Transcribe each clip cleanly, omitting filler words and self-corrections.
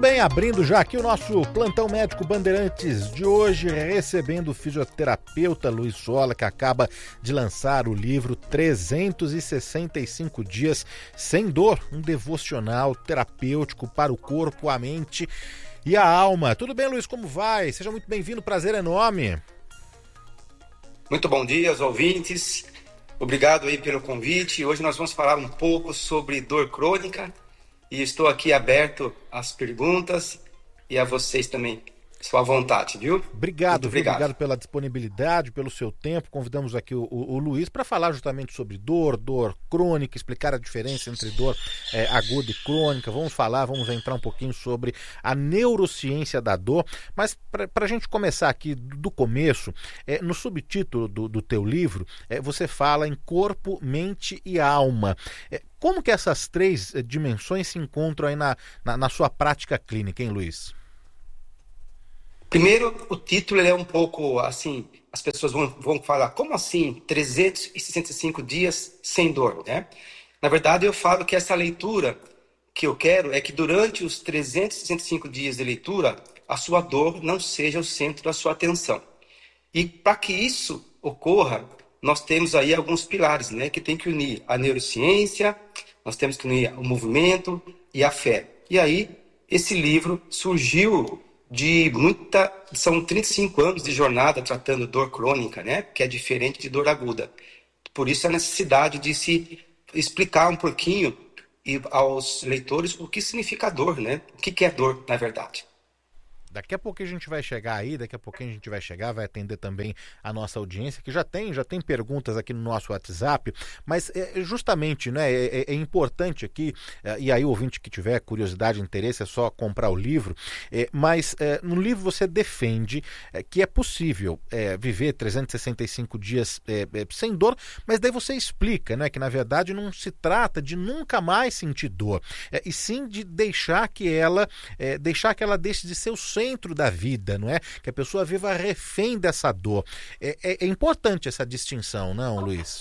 bem, abrindo já aqui o nosso Plantão Médico Bandeirantes de hoje, recebendo o fisioterapeuta Luiz Sola, que acaba de lançar o livro 365 Dias Sem Dor, um devocional terapêutico para o corpo, a mente e a alma. Tudo bem, Luiz? Como vai? Seja muito bem-vindo, prazer enorme. Muito bom dia aos ouvintes, obrigado aí pelo convite. Hoje nós vamos falar um pouco sobre dor crônica e estou aqui aberto às perguntas e a vocês também. Estou à vontade, viu? Obrigado pela disponibilidade, pelo seu tempo. Convidamos aqui o Luiz para falar justamente sobre dor crônica, explicar a diferença entre dor aguda e crônica. Vamos entrar um pouquinho sobre a neurociência da dor. Mas para a gente começar aqui do começo, no subtítulo do teu livro, você fala em corpo, mente e alma. Como que essas três dimensões se encontram aí na sua prática clínica, hein, Luiz? Primeiro, o título é um pouco assim, as pessoas vão falar, como assim 365 dias sem dor, né? Na verdade, eu falo que essa leitura que eu quero é que durante os 365 dias de leitura, a sua dor não seja o centro da sua atenção. E para que isso ocorra, nós temos aí alguns pilares, né? Que tem que unir a neurociência, nós temos que unir o movimento e a fé. E aí, esse livro surgiu são 35 anos de jornada tratando dor crônica, né? Que é diferente de dor aguda. Por isso a necessidade de se explicar um pouquinho aos leitores o que significa dor, né? O que é dor, na verdade. Daqui a pouquinho a gente vai chegar aí, vai atender também a nossa audiência, que já tem perguntas aqui no nosso WhatsApp, mas justamente, né, é importante aqui, e aí o ouvinte que tiver curiosidade, interesse, é só comprar o livro, mas no livro você defende que é possível viver 365 dias sem dor, mas daí você explica, né, que na verdade não se trata de nunca mais sentir dor, e sim de deixar que ela deixe de ser o centro da vida, não é? Que a pessoa viva refém dessa dor. É importante essa distinção, não, Luiz?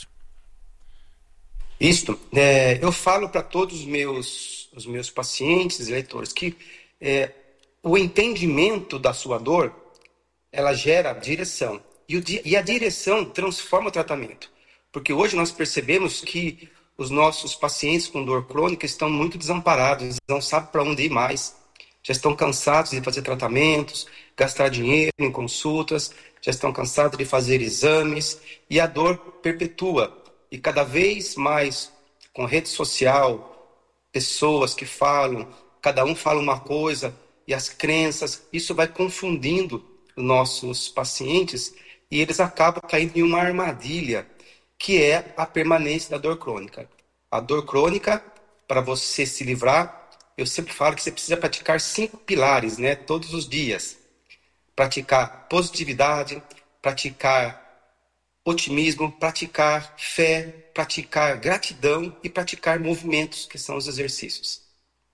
Isso. Eu falo para todos os meus pacientes e leitores que o entendimento da sua dor, ela gera direção. E a direção transforma o tratamento. Porque hoje nós percebemos que os nossos pacientes com dor crônica estão muito desamparados, não sabem para onde ir mais. Já estão cansados de fazer tratamentos, gastar dinheiro em consultas, já estão cansados de fazer exames, e a dor perpetua. E cada vez mais, com rede social, pessoas que falam, cada um fala uma coisa, e as crenças, isso vai confundindo os nossos pacientes, e eles acabam caindo em uma armadilha, que é a permanência da dor crônica. A dor crônica, para você se livrar, eu sempre falo que você precisa praticar 5 pilares, né, todos os dias. Praticar positividade, praticar otimismo, praticar fé, praticar gratidão e praticar movimentos, que são os exercícios.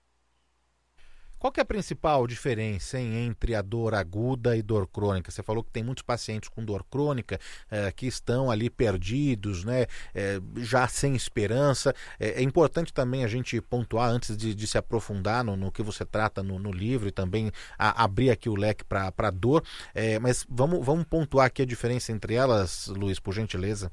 Qual que é a principal diferença entre a dor aguda e dor crônica? Você falou que tem muitos pacientes com dor crônica que estão ali perdidos, né, já sem esperança. É importante também a gente pontuar, antes de se aprofundar no que você trata no livro e também abrir aqui o leque para a dor. Mas vamos pontuar aqui a diferença entre elas, Luiz, por gentileza.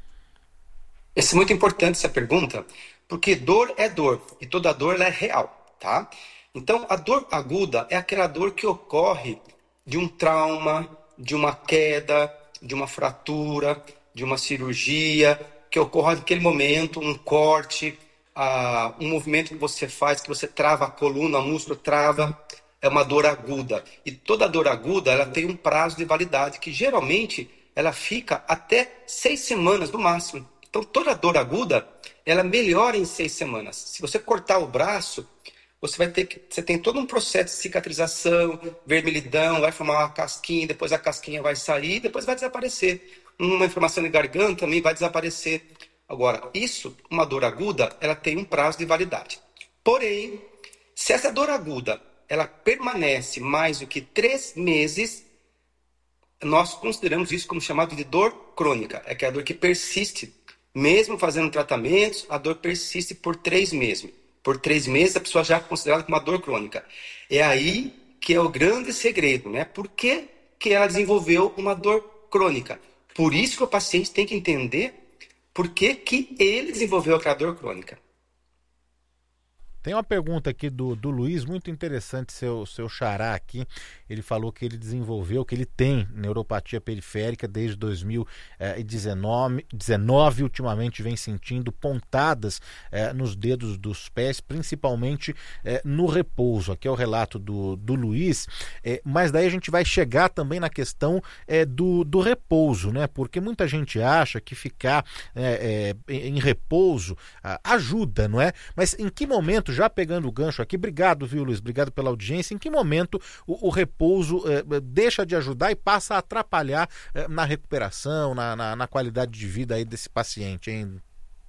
É muito importante essa pergunta, porque dor é dor e toda dor ela é real, tá? Então, a dor aguda é aquela dor que ocorre de um trauma, de uma queda, de uma fratura, de uma cirurgia, que ocorre naquele momento, um corte, um movimento que você faz, que você trava a coluna, o músculo trava, é uma dor aguda. E toda dor aguda, ela tem um prazo de validade, que geralmente ela fica até 6 semanas no máximo. Então, toda dor aguda, ela melhora em 6 semanas. Se você cortar o braço, você tem todo um processo de cicatrização, vermelhidão, vai formar uma casquinha, depois a casquinha vai sair, depois vai desaparecer. Uma inflamação de garganta também vai desaparecer. Agora, uma dor aguda, ela tem um prazo de validade. Porém, se essa dor aguda, ela permanece mais do que 3 meses, nós consideramos isso como chamado de dor crônica. É que é a dor que persiste, mesmo fazendo tratamentos, a dor persiste por 3 meses. Por 3 meses, a pessoa já é considerada como uma dor crônica. É aí que é o grande segredo, né? Por que que ela desenvolveu uma dor crônica? Por isso que o paciente tem que entender por que que ele desenvolveu aquela dor crônica. Tem uma pergunta aqui do Luiz, muito interessante, seu xará aqui. Ele falou que ele desenvolveu, que ele tem neuropatia periférica desde 2019, ultimamente vem sentindo pontadas nos dedos dos pés, principalmente no repouso. Aqui é o relato do Luiz, mas daí a gente vai chegar também na questão do repouso, né? Porque muita gente acha que ficar em repouso ajuda, não é? Mas em que momento, já pegando o gancho aqui, obrigado, viu, Luiz? Obrigado pela audiência. Em que momento o repouso deixa de ajudar e passa a atrapalhar na recuperação, na qualidade de vida aí desse paciente, hein?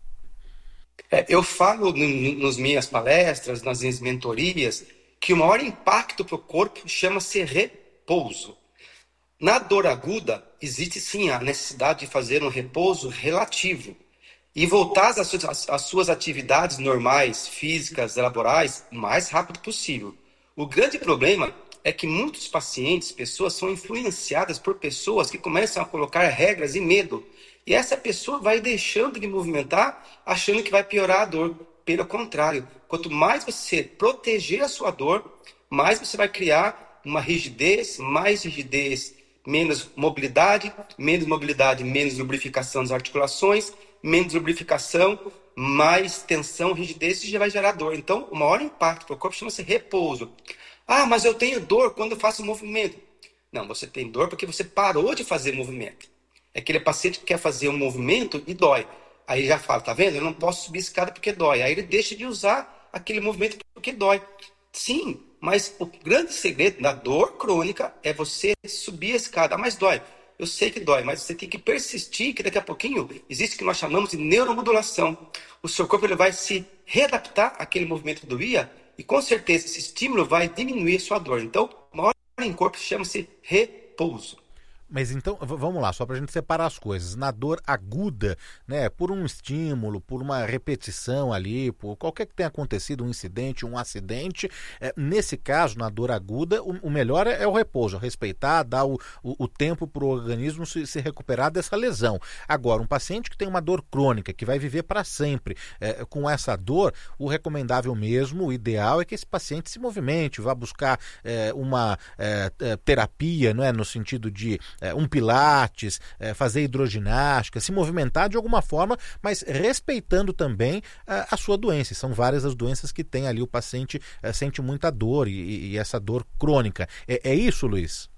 Eu falo nas minhas palestras, nas minhas mentorias, que o maior impacto para o corpo chama-se repouso. Na dor aguda, existe sim a necessidade de fazer um repouso relativo e voltar às suas atividades normais, físicas, laborais, o mais rápido possível. O grande problema é que muitos pacientes, pessoas, são influenciadas por pessoas que começam a colocar regras e medo. E essa pessoa vai deixando de movimentar, achando que vai piorar a dor. Pelo contrário, quanto mais você proteger a sua dor, mais você vai criar uma rigidez, mais rigidez, menos mobilidade, menos lubrificação das articulações, menos lubrificação, mais tensão, rigidez, isso já vai gerar dor. Então, o maior impacto para o corpo chama-se repouso. Ah, mas eu tenho dor quando eu faço movimento. Não, você tem dor porque você parou de fazer movimento. É aquele paciente que quer fazer um movimento e dói. Aí já fala, tá vendo? Eu não posso subir escada porque dói. Aí ele deixa de usar aquele movimento porque dói. Sim, mas o grande segredo da dor crônica é você subir a escada. Ah, mas dói. Eu sei que dói, mas você tem que persistir, que daqui a pouquinho existe o que nós chamamos de neuromodulação. O seu corpo ele vai se readaptar àquele movimento que doía e com certeza esse estímulo vai diminuir a sua dor. Então, o maior em corpo chama-se repouso. Mas então, vamos lá, só para a gente separar as coisas. Na dor aguda, né, por um estímulo, por uma repetição ali, por qualquer que tenha acontecido, um incidente, um acidente, nesse caso, na dor aguda, o melhor é o repouso, respeitar, dar o tempo para o organismo se recuperar dessa lesão. Agora, um paciente que tem uma dor crônica, que vai viver para sempre com essa dor, o recomendável mesmo, o ideal é que esse paciente se movimente, vá buscar uma terapia, não é, no sentido de um pilates, fazer hidroginástica, se movimentar de alguma forma, mas respeitando também a sua doença. São várias as doenças que tem ali, o paciente sente muita dor e essa dor crônica. É isso, Luiz?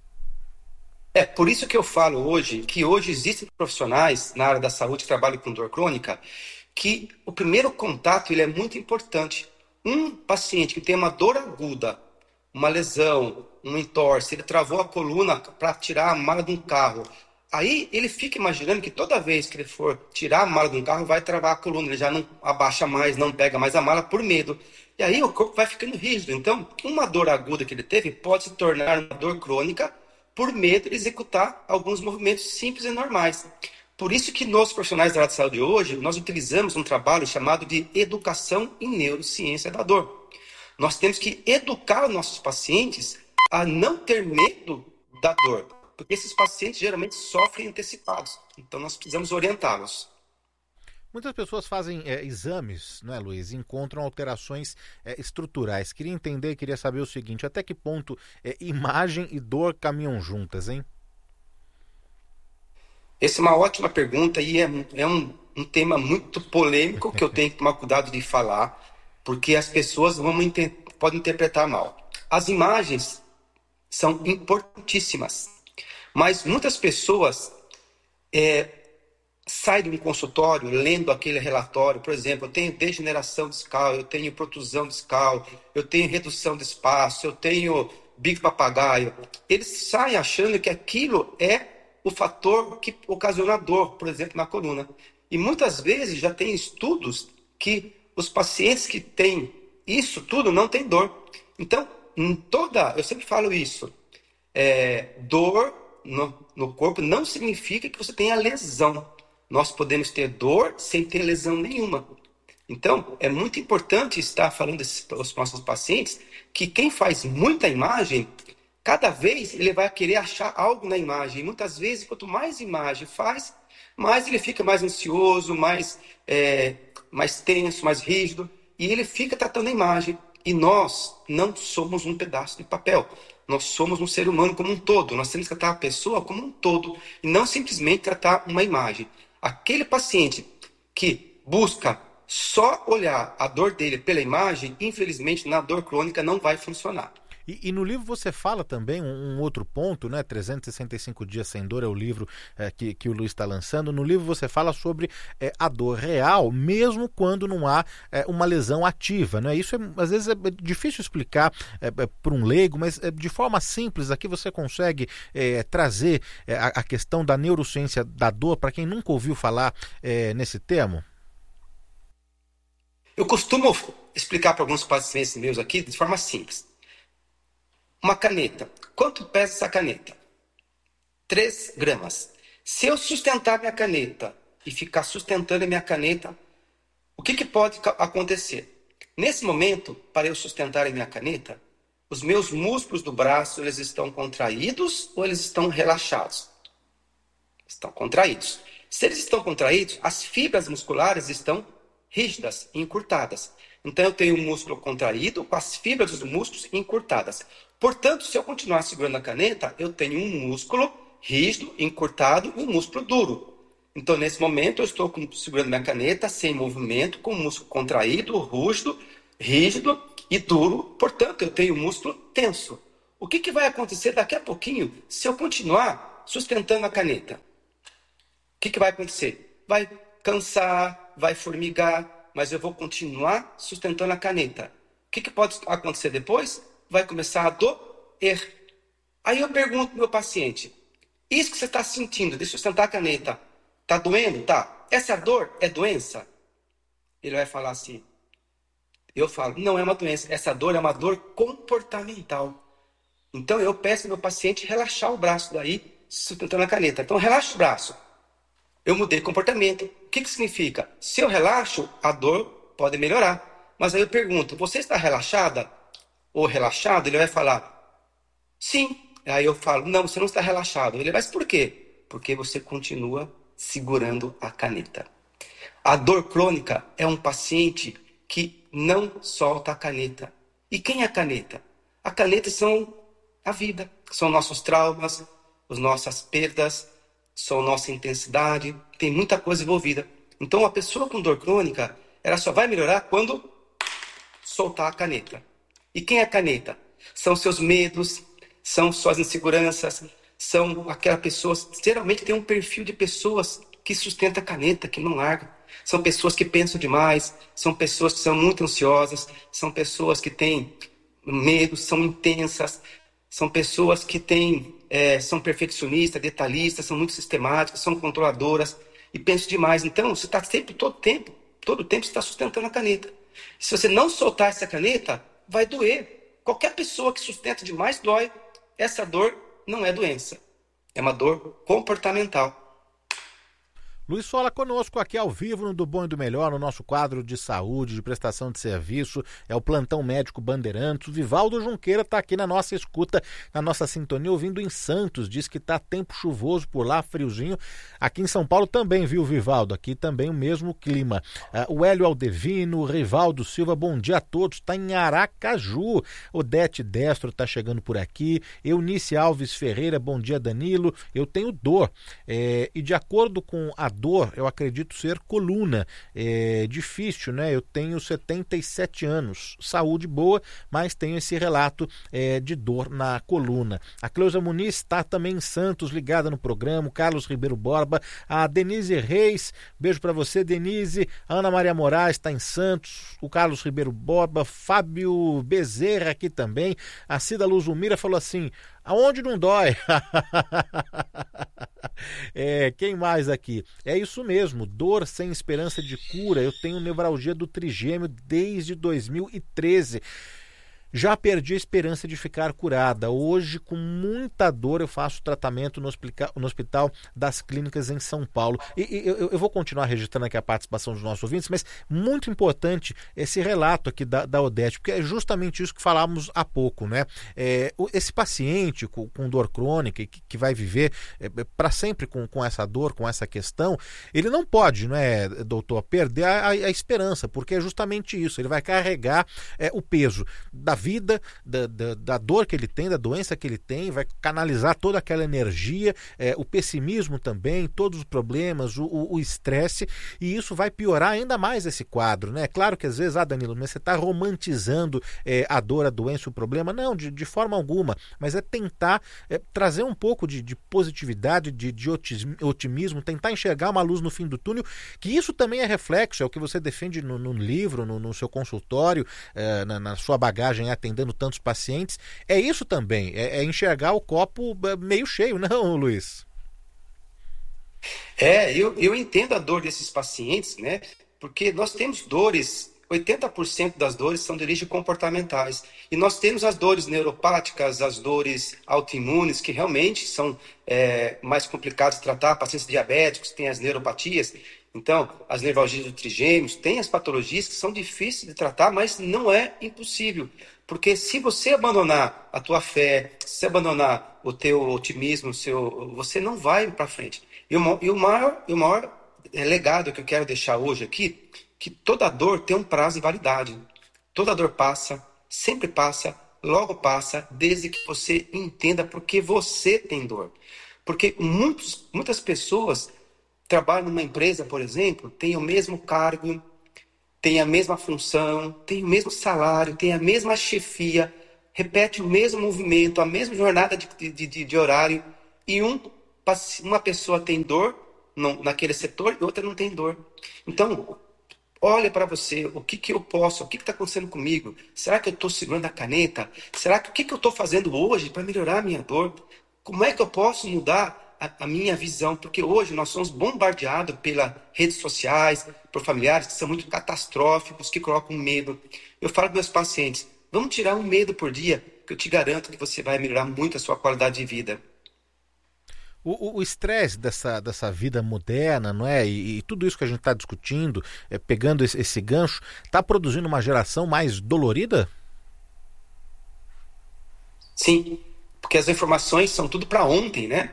É por isso que eu falo hoje, que hoje existem profissionais na área da saúde que trabalham com dor crônica, que o primeiro contato ele é muito importante. Um paciente que tem uma dor aguda, uma lesão, um entorse, ele travou a coluna para tirar a mala de um carro. Aí ele fica imaginando que toda vez que ele for tirar a mala de um carro, vai travar a coluna, ele já não abaixa mais, não pega mais a mala por medo. E aí o corpo vai ficando rígido. Então, uma dor aguda que ele teve pode se tornar uma dor crônica por medo de executar alguns movimentos simples e normais. Por isso que nós, profissionais da área de saúde hoje, nós utilizamos um trabalho chamado de educação em neurociência da dor. Nós temos que educar os nossos pacientes a não ter medo da dor, porque esses pacientes geralmente sofrem antecipados. Então, nós precisamos orientá-los. Muitas pessoas fazem exames, não é, Luiz? E encontram alterações estruturais. Queria entender, queria saber o seguinte, até que ponto imagem e dor caminham juntas, hein? Essa é uma ótima pergunta e é um tema muito polêmico que eu tenho que tomar cuidado de falar, porque as pessoas podem interpretar mal. As imagens são importantíssimas, mas muitas pessoas saem de um consultório lendo aquele relatório, por exemplo, eu tenho degeneração discal, eu tenho protusão discal, eu tenho redução de espaço, eu tenho bico papagaio. Eles saem achando que aquilo é o fator que ocasiona dor, por exemplo, na coluna. E muitas vezes já tem estudos que os pacientes que têm isso tudo não têm dor. Então, eu sempre falo isso, dor no corpo não significa que você tenha lesão. Nós podemos ter dor sem ter lesão nenhuma. Então, é muito importante estar falando aos nossos pacientes que quem faz muita imagem, cada vez ele vai querer achar algo na imagem. E muitas vezes, quanto mais imagem faz, mais ele fica mais ansioso, mais tenso, mais rígido. E ele fica tratando a imagem. E nós não somos um pedaço de papel. Nós somos um ser humano como um todo. Nós temos que tratar a pessoa como um todo. E não simplesmente tratar uma imagem. Aquele paciente que busca só olhar a dor dele pela imagem, infelizmente, na dor crônica não vai funcionar. E no livro você fala também um outro ponto, né? 365 Dias Sem Dor é o livro que o Luiz está lançando. No livro você fala sobre a dor real, mesmo quando não há uma lesão ativa, né? Isso às vezes é difícil explicar para um leigo, mas de forma simples aqui você consegue trazer a questão da neurociência da dor para quem nunca ouviu falar nesse termo? Eu costumo explicar para alguns pacientes meus aqui de forma simples. Uma caneta. Quanto pesa essa caneta? 3 gramas. Se eu sustentar minha caneta e ficar sustentando a minha caneta, o que pode acontecer? Nesse momento, para eu sustentar a minha caneta, os meus músculos do braço, eles estão contraídos ou eles estão relaxados? Estão contraídos. Se eles estão contraídos, as fibras musculares estão rígidas e encurtadas. Então, eu tenho o músculo contraído com as fibras dos músculos encurtadas. Portanto, se eu continuar segurando a caneta, eu tenho um músculo rígido, encurtado e um músculo duro. Então, nesse momento, eu estou segurando minha caneta sem movimento, com o músculo contraído, rígido e duro. Portanto, eu tenho o músculo tenso. O que vai acontecer daqui a pouquinho se eu continuar sustentando a caneta? O que vai acontecer? Vai cansar, vai formigar, mas eu vou continuar sustentando a caneta. O que pode acontecer depois? Vai começar a doer. Aí eu pergunto pro meu paciente, isso que você está sentindo de sustentar a caneta, tá doendo? Tá. Essa dor é doença? Ele vai falar assim, eu falo, não é uma doença, essa dor é uma dor comportamental. Então eu peço ao meu paciente relaxar o braço daí, sustentando a caneta. Então relaxa o braço. Eu mudei comportamento. O que significa? Se eu relaxo, a dor pode melhorar. Mas aí eu pergunto, você está relaxada ou relaxado? Ele vai falar, sim. Aí eu falo, não, você não está relaxado. Ele vai, mas por quê? Porque você continua segurando a caneta. A dor crônica é um paciente que não solta a caneta. E quem é a caneta? A caneta são a vida, são nossos traumas, as nossas perdas, são nossa intensidade, tem muita coisa envolvida. Então, a pessoa com dor crônica, ela só vai melhorar quando soltar a caneta. E quem é a caneta? São seus medos, são suas inseguranças, são aquelas pessoas, geralmente tem um perfil de pessoas que sustenta a caneta, que não larga. São pessoas que pensam demais, são pessoas que são muito ansiosas, são pessoas que têm medo, são intensas, são pessoas que são perfeccionistas, detalhistas, são muito sistemáticas, são controladoras e pensam demais. Então, você está sempre, todo tempo você está sustentando a caneta. Se você não soltar essa caneta, vai doer. Qualquer pessoa que sustenta demais dói. Essa dor não é doença, é uma dor comportamental. Luiz Sola conosco aqui ao vivo no Do Bom e do Melhor, no nosso quadro de saúde, de prestação de serviço, é o Plantão Médico Bandeirantes. O Vivaldo Junqueira está aqui na nossa escuta, na nossa sintonia, ouvindo em Santos, diz que está tempo chuvoso por lá, friozinho. Aqui em São Paulo também, viu, Vivaldo? Aqui também o mesmo clima. O Hélio Aldevino, o Rivaldo Silva, bom dia a todos, está em Aracaju. Odete Destro está chegando por aqui. Eunice Alves Ferreira, bom dia, Danilo. Eu tenho dor, e de acordo com a dor, eu acredito ser coluna. É difícil, né? Eu tenho 77 anos, saúde boa, mas tenho esse relato de dor na coluna. A Cleusa Muniz está também em Santos, ligada no programa. O Carlos Ribeiro Borba, a Denise Reis, beijo para você, Denise. A Ana Maria Moraes está em Santos, o Carlos Ribeiro Borba, Fábio Bezerra aqui também. A Cida Luzumira falou assim, aonde não dói? Quem mais aqui? É isso mesmo, dor sem esperança de cura. Eu tenho nevralgia do trigêmeo desde 2013. Já perdi a esperança de ficar curada. Hoje, com muita dor, eu faço tratamento no Hospital das Clínicas em São Paulo. E eu vou continuar registrando aqui a participação dos nossos ouvintes, mas muito importante esse relato aqui da Odete, porque é justamente isso que falávamos há pouco, né? Esse paciente com dor crônica que vai viver para sempre com essa dor, com essa questão, ele não pode, né, doutor, perder a esperança, porque é justamente isso. Ele vai carregar o peso da vida, da dor que ele tem, da doença que ele tem, vai canalizar toda aquela energia, o pessimismo também, todos os problemas, o estresse, e isso vai piorar ainda mais esse quadro, né? Claro que às vezes, Danilo, mas você está romantizando a dor, a doença, o problema. Não, de forma alguma, mas é tentar trazer um pouco de positividade, de otimismo, tentar enxergar uma luz no fim do túnel, que isso também é reflexo, é o que você defende no livro, no seu consultório, na sua bagagem atendendo tantos pacientes. É isso também, é enxergar o copo meio cheio, não, Luiz? Eu entendo a dor desses pacientes, né? Porque nós temos dores, 80% das dores são de origem comportamentais. E nós temos as dores neuropáticas, as dores autoimunes, que realmente são mais complicadas de tratar. Pacientes diabéticos têm as neuropatias. Então, as nevralgias do trigêmeos, tem as patologias que são difíceis de tratar, mas não é impossível. Porque se você abandonar a tua fé, se abandonar o teu otimismo, você não vai para frente. E o maior legado que eu quero deixar hoje aqui, que toda dor tem um prazo de validade. Toda dor passa, sempre passa, logo passa, desde que você entenda por que você tem dor. Porque muitas pessoas trabalham numa empresa, por exemplo, têm o mesmo cargo, têm a mesma função, têm o mesmo salário, têm a mesma chefia, repete o mesmo movimento, a mesma jornada de horário, e uma pessoa tem dor naquele setor e outra não tem dor. Então, olha para você, o que eu posso, o que está acontecendo comigo? Será que eu estou segurando a caneta? Será que o que eu estou fazendo hoje para melhorar a minha dor? Como é que eu posso mudar a minha visão? Porque hoje nós somos bombardeados pelas redes sociais, por familiares que são muito catastróficos, que colocam medo. Eu falo para meus pacientes, vamos tirar um medo por dia, que eu te garanto que você vai melhorar muito a sua qualidade de vida. O estresse dessa vida moderna, não é? E tudo isso que a gente está discutindo, pegando esse gancho, está produzindo uma geração mais dolorida? Sim, porque as informações são tudo para ontem, né?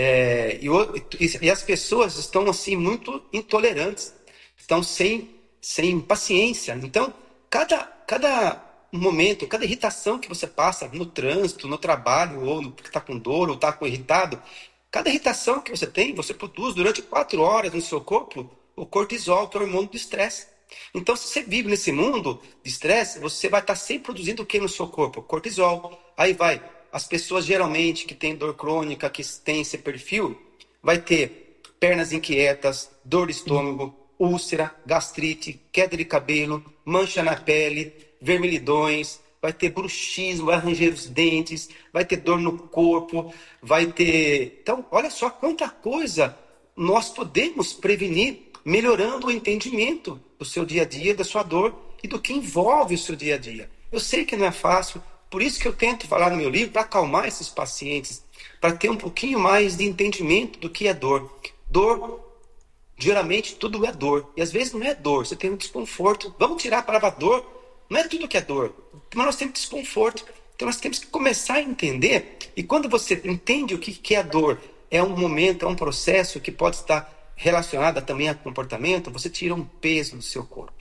E as pessoas estão assim muito intolerantes, estão sem paciência. Então, cada momento, cada irritação que você passa no trânsito, no trabalho, ou porque está com dor, ou está irritado, cada irritação que você tem, você produz durante 4 horas no seu corpo o cortisol, que é o hormônio do estresse. Então, se você vive nesse mundo de estresse, você vai estar sempre produzindo o que no seu corpo? Cortisol. Aí vai. As pessoas geralmente que têm dor crônica, que têm esse perfil, vai ter pernas inquietas, dor de estômago, úlcera, gastrite, queda de cabelo, mancha na pele, vermelhidões, vai ter bruxismo, vai ranger os dentes, vai ter dor no corpo, vai ter... Então, olha só quanta coisa nós podemos prevenir melhorando o entendimento do seu dia a dia, da sua dor e do que envolve o seu dia a dia. Eu sei que não é fácil, por isso que eu tento falar no meu livro para acalmar esses pacientes, para ter um pouquinho mais de entendimento do que é dor. Dor, geralmente tudo é dor, e às vezes não é dor, você tem um desconforto. Vamos tirar a palavra dor, não é tudo que é dor, mas nós temos desconforto. Então nós temos que começar a entender, e quando você entende o que é a dor, é um momento, é um processo que pode estar relacionado também a comportamento, você tira um peso do seu corpo.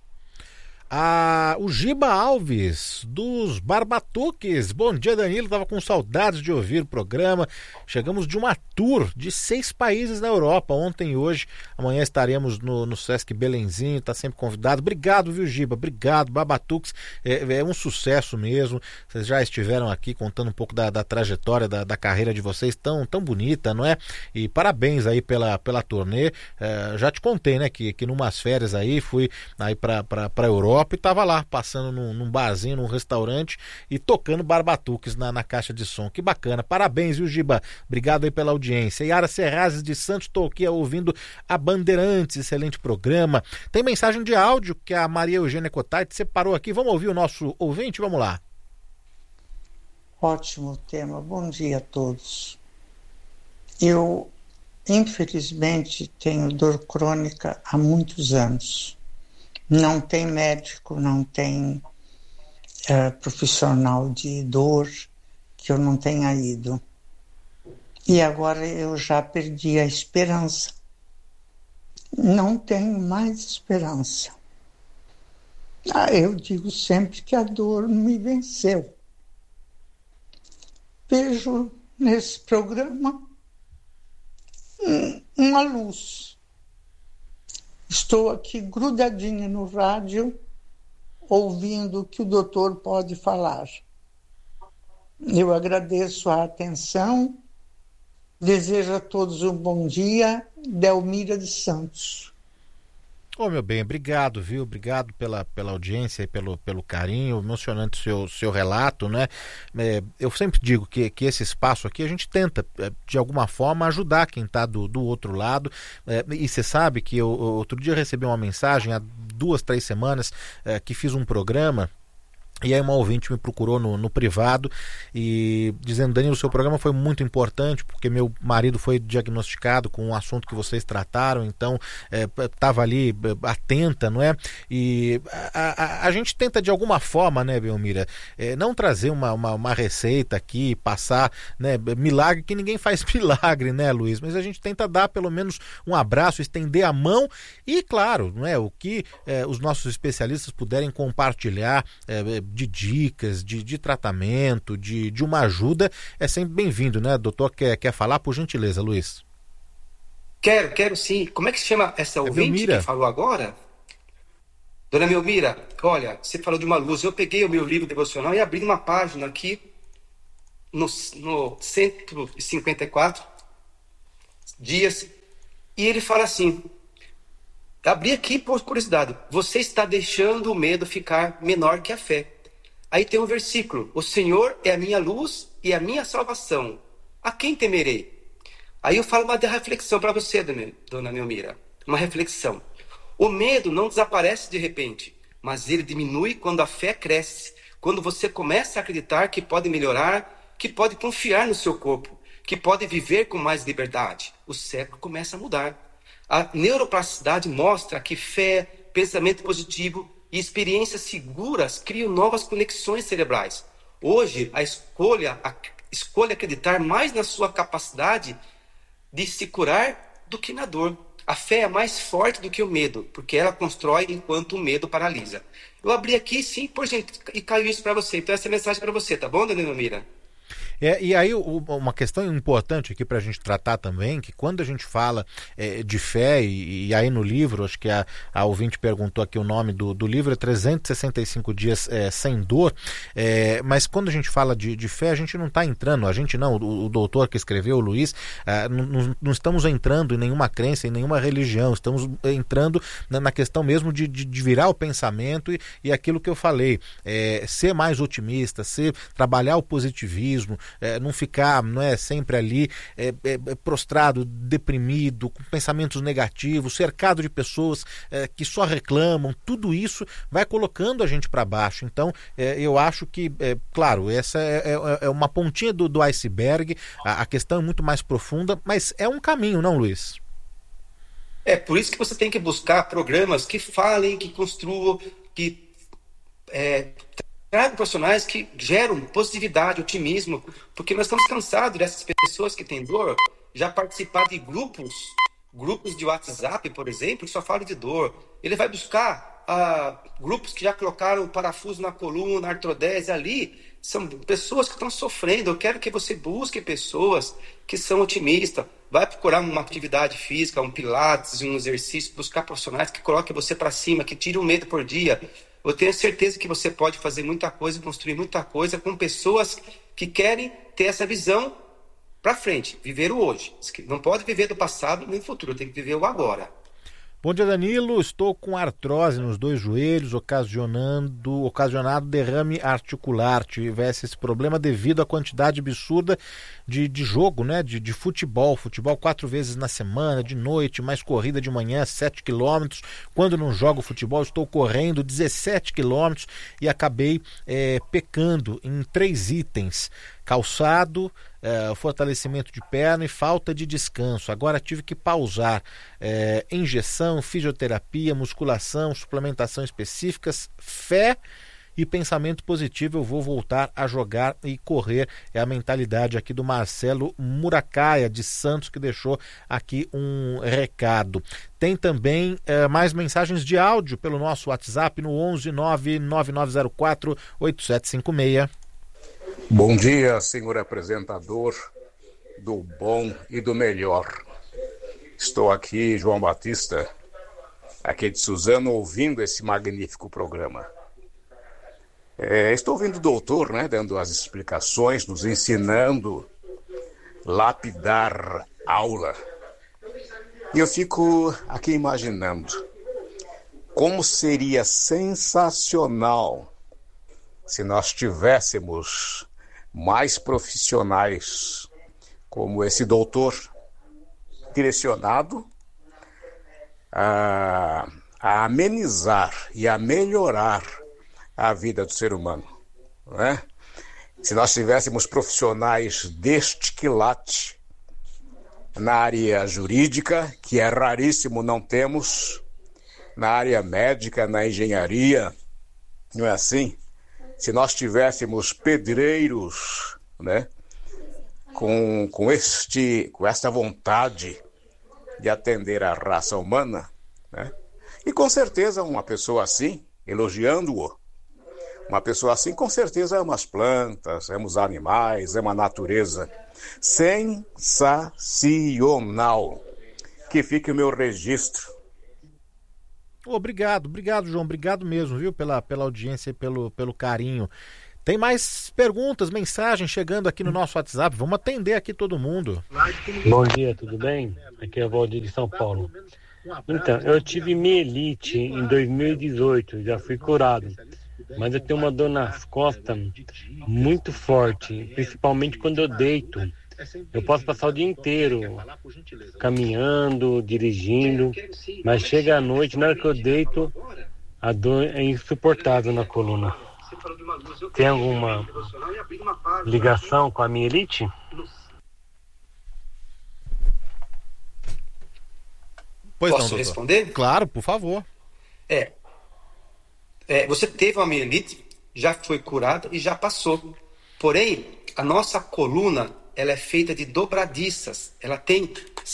O Giba Alves, dos Barbatuques. Bom dia, Danilo. Estava com saudades de ouvir o programa. Chegamos de uma tour de 6 países na Europa, ontem e hoje. Amanhã estaremos no Sesc Belenzinho, está sempre convidado. Obrigado, viu, Giba? Obrigado, Barbatuques. É um sucesso mesmo. Vocês já estiveram aqui contando um pouco da trajetória, da carreira de vocês, tão bonita, não é? E parabéns aí pela turnê. Já te contei, né, que numas férias aí, fui aí para a Europa, e estava lá, passando num barzinho, num restaurante e tocando Barbatuques na caixa de som. Que bacana. Parabéns, viu, Giba? Obrigado aí pela audiência. Yara Serrazes de Santos, estou aqui ouvindo a Bandeirantes, excelente programa. Tem mensagem de áudio que a Maria Eugênia Cotati separou aqui. Vamos ouvir o nosso ouvinte? Vamos lá. Ótimo tema. Bom dia a todos. Eu, infelizmente, tenho dor crônica há muitos anos. Não tem médico, não tem profissional de dor que eu não tenha ido. E agora eu já perdi a esperança. Não tenho mais esperança. Eu digo sempre que a dor me venceu. Vejo nesse programa uma luz. Estou aqui grudadinha no rádio, ouvindo o que o doutor pode falar. Eu agradeço a atenção, desejo a todos um bom dia. Delmira de Santos. Ô, meu bem, obrigado, viu? Obrigado pela audiência e pelo carinho, emocionante seu relato, né? Eu sempre digo que esse espaço aqui a gente tenta, de alguma forma, ajudar quem está do outro lado. E você sabe que eu outro dia recebi uma mensagem, há 2, 3 semanas, que fiz um programa. E aí uma ouvinte me procurou no privado e dizendo: Danilo, o seu programa foi muito importante porque meu marido foi diagnosticado com um assunto que vocês trataram, então estava ali atenta, não é? E a gente tenta de alguma forma, né, Belmira, não trazer uma receita aqui, passar, né, milagre, que ninguém faz milagre, né, Luiz? Mas a gente tenta dar pelo menos um abraço, estender a mão e, claro, não é, o que os nossos especialistas puderem compartilhar de dicas, de tratamento, de uma ajuda, é sempre bem-vindo, né? Doutor, quer falar, por gentileza, Luiz? Quero sim. Como é que se chama essa ouvinte que falou agora? Dona Belmira, olha, você falou de uma luz. Eu peguei o meu livro devocional e abri uma página aqui no 154 dias e ele fala assim: abri aqui por curiosidade, você está deixando o medo ficar menor que a fé. Aí tem um versículo: o Senhor é a minha luz e a minha salvação, a quem temerei? Aí eu falo uma reflexão para você, dona Belmira, uma reflexão. O medo não desaparece de repente, mas ele diminui quando a fé cresce, quando você começa a acreditar que pode melhorar, que pode confiar no seu corpo, que pode viver com mais liberdade. O cérebro começa a mudar. A neuroplasticidade mostra que fé, pensamento positivo e experiências seguras criam novas conexões cerebrais. Hoje, a escolha acreditar mais na sua capacidade de se curar do que na dor. A fé é mais forte do que o medo, porque ela constrói enquanto o medo paralisa. Eu abri aqui, sim, por gente, e caiu isso para você. Então essa é a mensagem para você, tá bom, dona Belmira? E aí uma questão importante aqui para a gente tratar também, que quando a gente fala de fé, e aí no livro, acho que a ouvinte perguntou aqui o nome do livro, é 365 dias sem dor, mas quando a gente fala de fé, a gente não está entrando, a gente não, o doutor que escreveu, o Luiz, não estamos entrando em nenhuma crença, em nenhuma religião, estamos entrando na questão mesmo de virar o pensamento e aquilo que eu falei, ser mais otimista, trabalhar o positivismo, não ficar, não é, sempre ali prostrado, deprimido, com pensamentos negativos, cercado de pessoas que só reclamam. Tudo isso vai colocando a gente para baixo. Então eu acho que, claro, essa é uma pontinha do iceberg, a questão é muito mais profunda, mas é um caminho, não, Luiz? É por isso que você tem que buscar programas que falem, que construam, que tragam profissionais que geram positividade, otimismo, porque nós estamos cansados dessas pessoas que têm dor já participar de grupos de WhatsApp, por exemplo, que só falam de dor. Ele vai buscar grupos que já colocaram o parafuso na coluna, artrodese ali. São pessoas que estão sofrendo. Eu quero que você busque pessoas que são otimistas. Vai procurar uma atividade física, um pilates, um exercício, buscar profissionais que coloquem você para cima, que tirem um medo por dia. Eu tenho certeza que você pode fazer muita coisa, construir muita coisa com pessoas que querem ter essa visão para frente, viver o hoje. Não pode viver do passado nem do futuro, tem que viver o agora. Bom dia, Danilo. Estou com artrose nos 2 joelhos, ocasionado derrame articular. Tivesse esse problema devido à quantidade absurda de jogo, né? De futebol. Futebol 4 vezes na semana, de noite, mais corrida de manhã, 7 quilômetros. Quando não jogo futebol, estou correndo 17 quilômetros e acabei pecando em 3 itens. Calçado, fortalecimento de perna e falta de descanso. Agora tive que pausar injeção, fisioterapia, musculação, suplementação específicas, fé e pensamento positivo. Eu vou voltar a jogar e correr. É a mentalidade aqui do Marcelo Muracaia de Santos, que deixou aqui um recado. Tem também mais mensagens de áudio pelo nosso WhatsApp no 11 99904 8756. Bom dia, senhor apresentador do bom e do melhor. Estou aqui, João Batista, aqui de Suzano, ouvindo esse magnífico programa. Estou ouvindo o doutor, né, dando as explicações, nos ensinando, lapidar aula. E eu fico aqui imaginando como seria sensacional se nós tivéssemos mais profissionais como esse doutor, direcionado a amenizar e a melhorar a vida do ser humano, não é? Se nós tivéssemos profissionais deste quilate na área jurídica, que é raríssimo, não temos, na área médica, na engenharia, não é assim? Se nós tivéssemos pedreiros, né, com esta vontade de atender a raça humana, né, e com certeza uma pessoa assim, elogiando-o, uma pessoa assim com certeza ama as plantas, ama os animais, ama a natureza. Sensacional. Que fique o meu registro. Obrigado, João, obrigado mesmo, viu, pela audiência e pelo carinho. Tem mais perguntas, mensagens chegando aqui no nosso WhatsApp, vamos atender aqui todo mundo. Bom dia, tudo bem? Aqui é a Valdir de São Paulo. Então, eu tive mielite em 2018, já fui curado, mas eu tenho uma dor nas costas muito forte, principalmente quando eu deito. Eu posso passar o dia inteiro caminhando, dirigindo, mas chega à noite, na hora que eu deito, a dor é insuportável na coluna. Tem alguma ligação com a mielite? Posso responder? Claro, por favor. Você teve uma mielite, já foi curada e já passou. Porém, a nossa coluna, ela é feita de dobradiças. Ela tem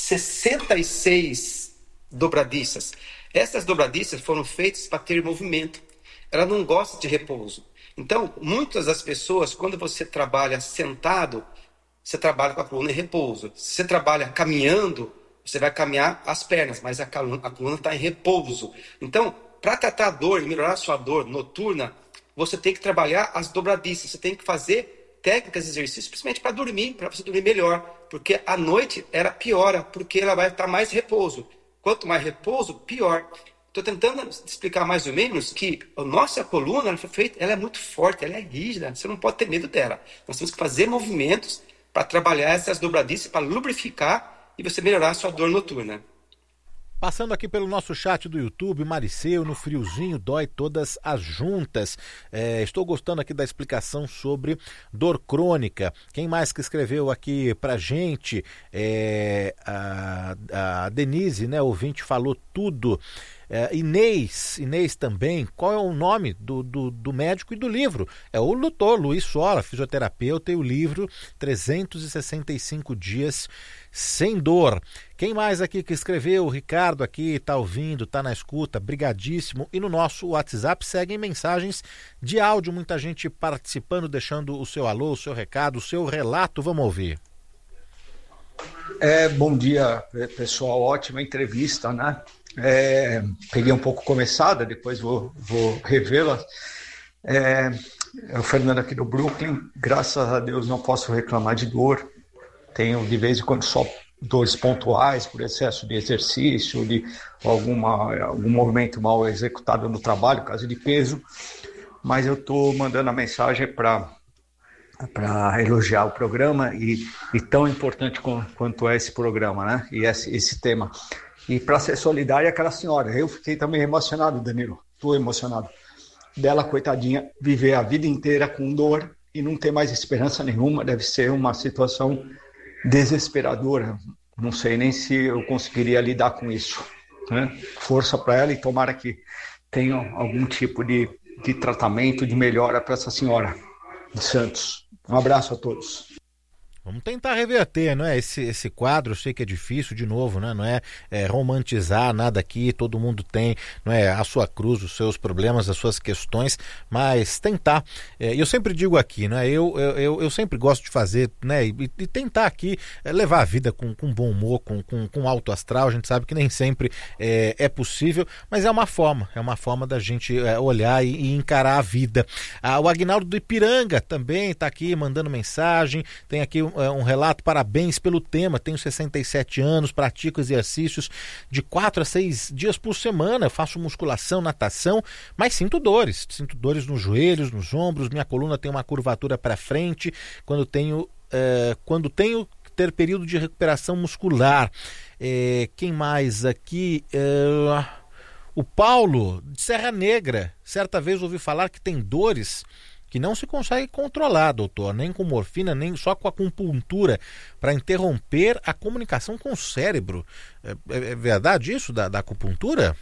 66 dobradiças. Essas dobradiças foram feitas para ter movimento. Ela não gosta de repouso. Então, muitas das pessoas, quando você trabalha sentado, você trabalha com a coluna em repouso. Se você trabalha caminhando, você vai caminhar as pernas, mas a coluna está em repouso. Então, para tratar a dor e melhorar a sua dor noturna, você tem que trabalhar as dobradiças. Você tem que fazer técnicas de exercício, principalmente para dormir, para você dormir melhor. Porque à noite ela piora, porque ela vai estar mais repouso. Quanto mais repouso, pior. Estou tentando explicar mais ou menos que a nossa coluna ela é muito forte, ela é rígida, você não pode ter medo dela. Nós temos que fazer movimentos para trabalhar essas dobradiças, para lubrificar e você melhorar a sua dor noturna. Passando aqui pelo nosso chat do YouTube, Mariceu, no friozinho dói todas as juntas. Estou gostando aqui da explicação sobre dor crônica. Quem mais que escreveu aqui pra gente? A Denise, né, ouvinte, falou tudo. Inês também. Qual é o nome do médico e do livro? É o doutor Luiz Sola, fisioterapeuta, e o livro 365 dias sem dor. Quem mais aqui que escreveu? O Ricardo aqui está ouvindo, está na escuta, brigadíssimo. E no nosso WhatsApp seguem mensagens de áudio, muita gente participando, deixando o seu alô, o seu recado, o seu relato. Vamos ouvir. Bom dia, pessoal. Ótima entrevista, né? Peguei um pouco começada, depois vou revê-la. É o Fernando aqui do Brooklyn. Graças a Deus não posso reclamar de dor. Tenho de vez em quando só dores pontuais por excesso de exercício, de algum movimento mal executado no trabalho, caso de peso, mas eu estou mandando a mensagem para elogiar o programa e tão importante quanto é esse programa, né? E esse tema. E para ser solidário àquela senhora, eu fiquei também emocionado, Danilo, estou emocionado. Dela, coitadinha, viver a vida inteira com dor e não ter mais esperança nenhuma, deve ser uma situação desesperadora. Não sei nem se eu conseguiria lidar com isso, né? Força para ela e tomara que tenha algum tipo de tratamento, de melhora para essa senhora de Santos. Um abraço a todos. Vamos tentar reverter, não é? Esse quadro, eu sei que é difícil, de novo, né? Não é romantizar nada aqui, todo mundo tem, não é, a sua cruz, os seus problemas, as suas questões, mas tentar. Eu sempre digo aqui, né? Eu sempre gosto de fazer, né? E tentar aqui levar a vida com bom humor, com alto astral. A gente sabe que nem sempre é possível, mas é uma forma da gente olhar e encarar a vida. O Aguinaldo do Ipiranga também está aqui mandando mensagem, tem aqui um relato: parabéns pelo tema, tenho 67 anos, pratico exercícios de 4 a 6 dias por semana, faço musculação, natação, mas sinto dores nos joelhos, nos ombros, minha coluna tem uma curvatura para frente quando tenho que ter período de recuperação muscular. Quem mais aqui? O Paulo, de Serra Negra, certa vez ouvi falar que tem dores que não se consegue controlar, doutor, nem com morfina, nem só com acupuntura, para interromper a comunicação com o cérebro. É verdade isso da acupuntura?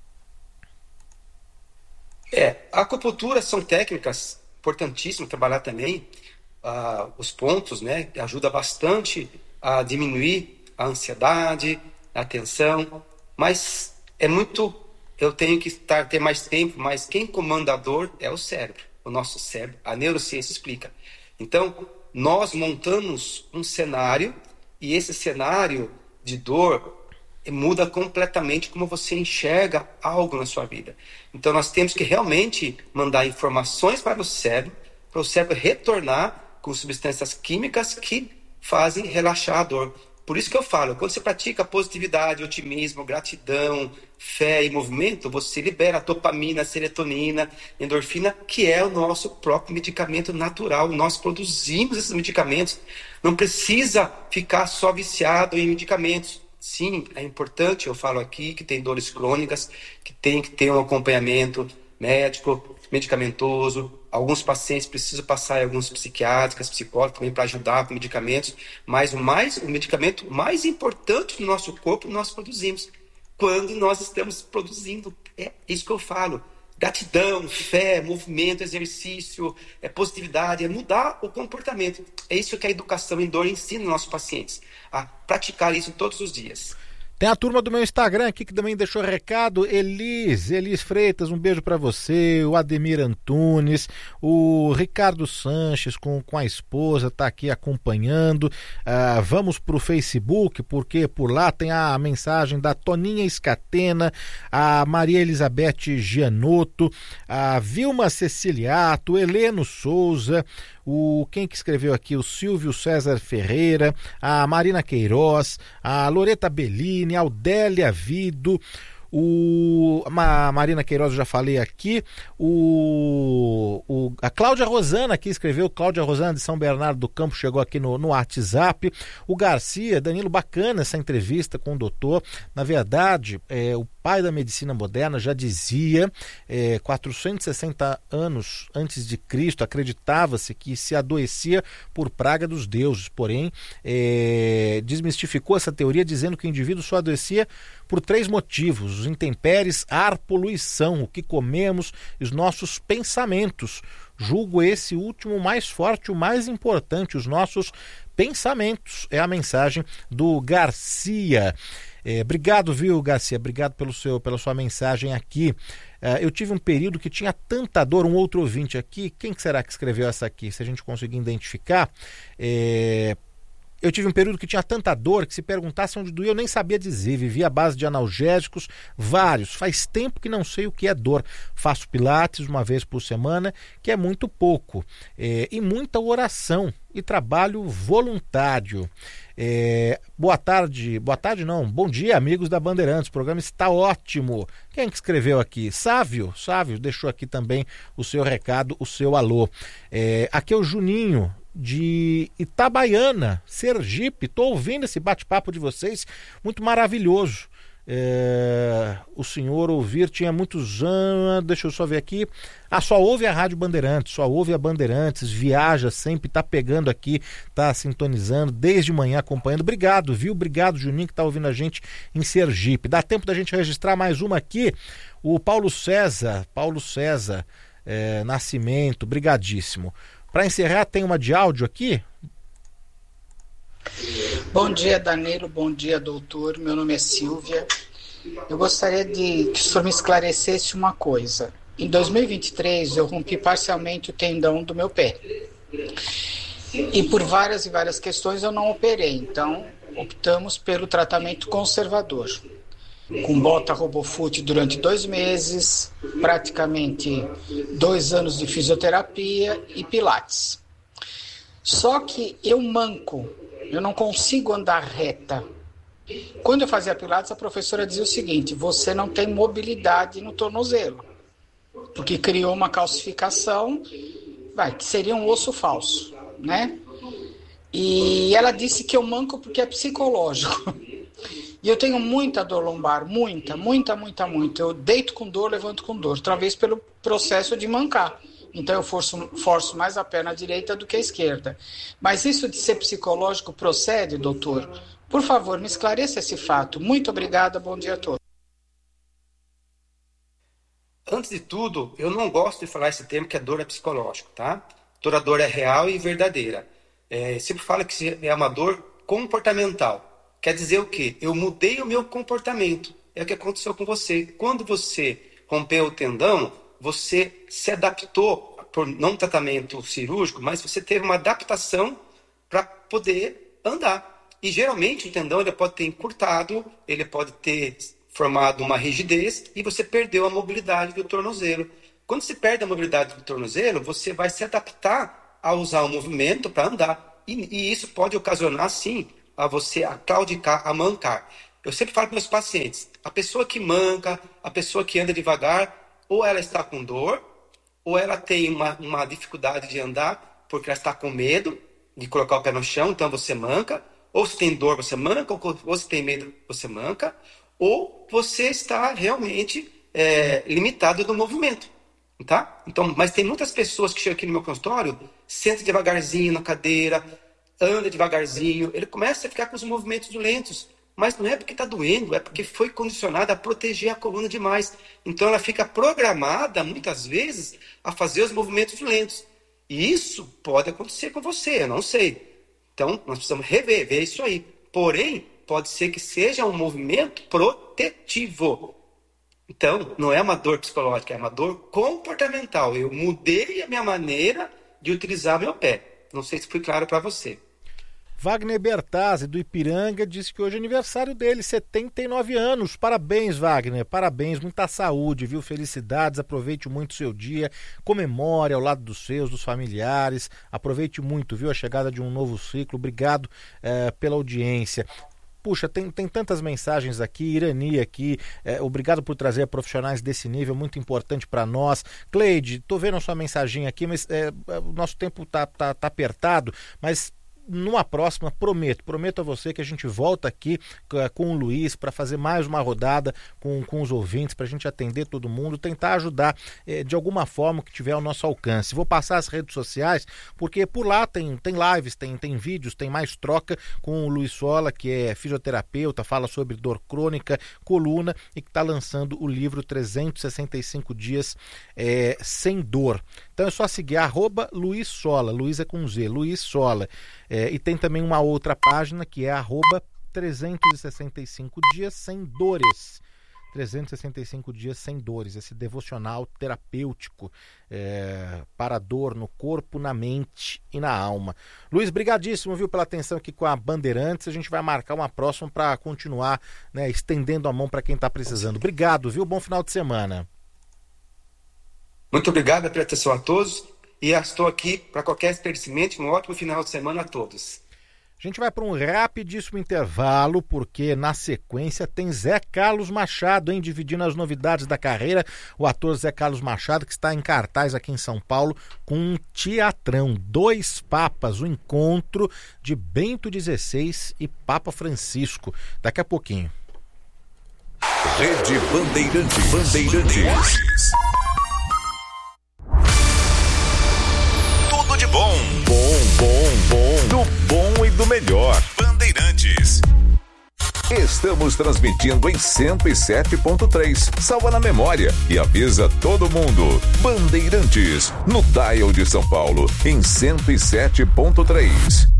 A acupuntura são técnicas importantíssimas, trabalhar também os pontos, né? Ajuda bastante a diminuir a ansiedade, a tensão, mas eu tenho que ter mais tempo, mas quem comanda a dor é o cérebro. O nosso cérebro, a neurociência explica. Então, nós montamos um cenário e esse cenário de dor muda completamente como você enxerga algo na sua vida. Então, nós temos que realmente mandar informações para o cérebro retornar com substâncias químicas que fazem relaxar a dor. Por isso que eu falo, quando você pratica positividade, otimismo, gratidão, fé e movimento, você libera dopamina, serotonina, endorfina, que é o nosso próprio medicamento natural. Nós produzimos esses medicamentos. Não precisa ficar só viciado em medicamentos. Sim, é importante, eu falo aqui, que tem dores crônicas, que tem que ter um acompanhamento médico, medicamentoso. Alguns pacientes precisam passar em alguns psiquiátricos, psicólogos também para ajudar com medicamentos, mas o medicamento mais importante do nosso corpo nós produzimos quando nós estamos produzindo. É isso que eu falo. Gratidão, fé, movimento, exercício, positividade, mudar o comportamento. É isso que a educação em dor ensina aos nossos pacientes, a praticar isso todos os dias. Tem a turma do meu Instagram aqui que também deixou recado. Elis Freitas, um beijo para você. O Ademir Antunes, o Ricardo Sanches com a esposa tá aqui acompanhando. Vamos pro Facebook, porque por lá tem a mensagem da Toninha Escatena, a Maria Elizabeth Gianotto, a Vilma Ceciliato, Heleno Souza, quem que escreveu aqui? O Silvio César Ferreira, a Marina Queiroz, a Loreta Bellini, a Aldélia Vido, a Marina Queiroz eu já falei aqui, a Cláudia Rosana aqui escreveu, Cláudia Rosana de São Bernardo do Campo chegou aqui no WhatsApp, o Garcia, Danilo, bacana essa entrevista com o doutor. Na verdade, o pai da medicina moderna já dizia, 460 anos antes de Cristo, acreditava-se que se adoecia por praga dos deuses, porém desmistificou essa teoria dizendo que o indivíduo só adoecia por 3 motivos: os intempéries, ar, poluição, o que comemos, os nossos pensamentos. Julgo esse último mais forte, o mais importante, os nossos pensamentos. É a mensagem do Garcia. Obrigado, viu, Garcia? Obrigado pela sua mensagem aqui. Eu tive um período que tinha tanta dor, um outro ouvinte aqui, quem será que escreveu essa aqui? Se a gente conseguir identificar, Eu tive um período que tinha tanta dor que se perguntasse onde doía eu nem sabia dizer. Vivia à base de analgésicos, vários. Faz tempo que não sei o que é dor. Faço pilates uma vez por semana, que é muito pouco. E muita oração e trabalho voluntário. Boa tarde não, bom dia, amigos da Bandeirantes, o programa está ótimo. Quem que escreveu aqui? Sávio deixou aqui também o seu recado, o seu alô. Aqui é o Juninho, de Itabaiana, Sergipe. Estou ouvindo esse bate-papo de vocês, muito maravilhoso. O senhor ouvir tinha muitos anos, deixa eu só ver aqui. Só ouve a Rádio Bandeirantes, só ouve a Bandeirantes, viaja sempre, tá pegando aqui, tá sintonizando desde manhã, acompanhando. Obrigado, viu? Obrigado, Juninho, que tá ouvindo a gente em Sergipe. Dá tempo da gente registrar mais uma aqui. O Paulo César Nascimento, brigadíssimo. Para encerrar, tem uma de áudio aqui. Bom dia, Danilo. Bom dia, doutor. Meu nome é Silvia. Eu gostaria que o senhor me esclarecesse uma coisa. Em 2023, eu rompi parcialmente o tendão do meu pé. E por várias e várias questões eu não operei. Então, optamos pelo tratamento conservador. Com bota RoboFoot durante 2 meses, praticamente 2 anos de fisioterapia e pilates. Só que eu manco, eu não consigo andar reta. Quando eu fazia pilates, a professora dizia o seguinte: você não tem mobilidade no tornozelo, porque criou uma calcificação, que seria um osso falso, né? E ela disse que eu manco porque é psicológico. E eu tenho muita dor lombar, muita. Eu deito com dor, levanto com dor, talvez pelo processo de mancar. Então eu forço mais a perna direita do que a esquerda. Mas isso de ser psicológico procede, doutor? Por favor, me esclareça esse fato. Muito obrigada, bom dia a todos. Antes de tudo, eu não gosto de falar esse termo que a dor é psicológico, tá? Toda dor é real e verdadeira. Sempre falo que é uma dor comportamental. Quer dizer o quê? Eu mudei o meu comportamento. É o que aconteceu com você. Quando você rompeu o tendão, você se adaptou, por não tratamento cirúrgico, mas você teve uma adaptação para poder andar. E geralmente o tendão ele pode ter encurtado, ele pode ter formado uma rigidez e você perdeu a mobilidade do tornozelo. Quando você perde a mobilidade do tornozelo, você vai se adaptar a usar o movimento para andar. E isso pode ocasionar, sim, a você a claudicar, a mancar. Eu sempre falo para meus pacientes, a pessoa que manca, a pessoa que anda devagar, ou ela está com dor, ou ela tem uma dificuldade de andar, porque ela está com medo de colocar o pé no chão, então você manca, ou se tem dor, você manca, ou se tem medo, você manca, ou você está realmente limitado do movimento. Tá? Então, mas tem muitas pessoas que chegam aqui no meu consultório, senta devagarzinho na cadeira, anda devagarzinho, ele começa a ficar com os movimentos lentos, mas não é porque está doendo, é porque foi condicionada a proteger a coluna demais. Então ela fica programada, muitas vezes, a fazer os movimentos lentos. E isso pode acontecer com você, eu não sei. Então nós precisamos ver isso aí. Porém, pode ser que seja um movimento protetivo. Então, não é uma dor psicológica, é uma dor comportamental. Eu mudei a minha maneira de utilizar meu pé. Não sei se foi claro para você. Wagner Bertazzi, do Ipiranga, disse que hoje é aniversário dele, 79 anos. Parabéns, Wagner, parabéns, muita saúde, viu? Felicidades, aproveite muito o seu dia, comemore ao lado dos seus, dos familiares, aproveite muito, viu? A chegada de um novo ciclo, obrigado pela audiência. Puxa, tem tantas mensagens aqui, Irani aqui, obrigado por trazer profissionais desse nível, muito importante para nós. Cleide, tô vendo a sua mensagem aqui, mas o nosso tempo tá apertado, mas numa próxima, prometo a você que a gente volta aqui com o Luiz para fazer mais uma rodada com os ouvintes, para a gente atender todo mundo, tentar ajudar de alguma forma que tiver ao nosso alcance. Vou passar as redes sociais, porque por lá tem lives, tem vídeos, tem mais troca com o Luiz Sola, que é fisioterapeuta, fala sobre dor crônica, coluna, e que está lançando o livro 365 dias sem dor. Então é só seguir @Luiz Sola, Luiz é com Z, Luiz Sola. E tem também uma outra página que é @365 dias sem dores. 365 dias sem dores, esse devocional terapêutico para a dor no corpo, na mente e na alma. Luiz, brigadíssimo, viu, pela atenção aqui com a Bandeirantes. A gente vai marcar uma próxima para continuar, né, estendendo a mão para quem está precisando. Obrigado, viu? Bom final de semana. Muito obrigado pela atenção a todos e estou aqui para qualquer esclarecimento. Um ótimo final de semana a todos. A gente vai para um rapidíssimo intervalo, porque na sequência tem Zé Carlos Machado, hein, dividindo as novidades da carreira. O ator Zé Carlos Machado, que está em cartaz aqui em São Paulo, com um teatrão, 2 papas, o encontro de Bento XVI e Papa Francisco. Daqui a pouquinho. Rede Bandeirantes. Tudo de bom. Do bom e do melhor. Bandeirantes. Estamos transmitindo em 107.3. Salva na memória e avisa todo mundo. Bandeirantes, no dial de São Paulo, em 107.3.